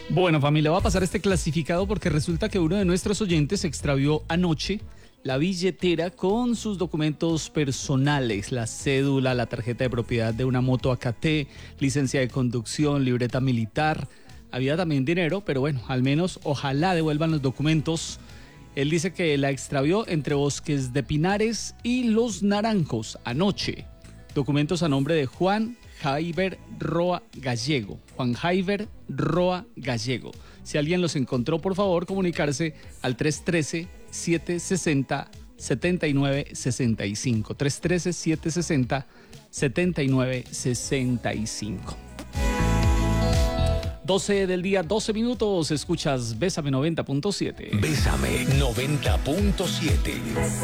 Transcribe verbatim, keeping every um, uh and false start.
Bueno, familia, va a pasar este clasificado porque resulta que uno de nuestros oyentes extravió anoche la billetera con sus documentos personales, la cédula, la tarjeta de propiedad de una moto A K T, licencia de conducción, libreta militar. Había también dinero, pero bueno, al menos ojalá devuelvan los documentos. Él dice que la extravió entre Bosques de Pinares y Los Naranjos anoche. Documentos a nombre de Juan Jaiber Roa Gallego. Juan Jaiber Roa Gallego. Si alguien los encontró, por favor, comunicarse al tres uno tres, siete seis cero, siete nueve seis cinco. tres uno tres, siete seis cero, siete nueve seis cinco. doce del día, doce minutos. Escuchas Bésame noventa punto siete. Bésame noventa punto siete.